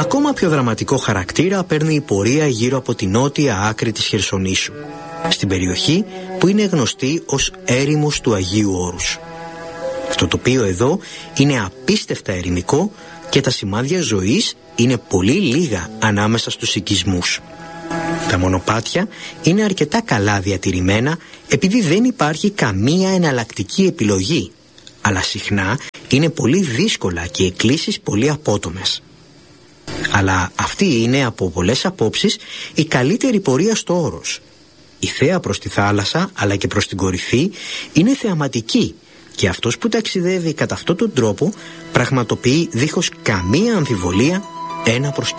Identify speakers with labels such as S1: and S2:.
S1: Ακόμα πιο δραματικό χαρακτήρα παίρνει η πορεία γύρω από την νότια άκρη της Χερσονήσου, στην περιοχή που είναι γνωστή ως έρημος του Αγίου Όρους. Το τοπίο εδώ είναι απίστευτα ερημικό και τα σημάδια ζωής είναι πολύ λίγα ανάμεσα στους οικισμούς. Τα μονοπάτια είναι αρκετά καλά διατηρημένα επειδή δεν υπάρχει καμία εναλλακτική επιλογή, αλλά συχνά είναι πολύ δύσκολα και οι εκκλήσεις πολύ απότομες. Αλλά αυτή είναι από πολλές απόψεις η καλύτερη πορεία στο Όρος. Η θέα προς τη θάλασσα αλλά και προς την κορυφή είναι θεαματική και αυτός που ταξιδεύει κατά αυτόν τον τρόπο πραγματοποιεί δίχως καμία αμφιβολία ένα προσκυνήμα.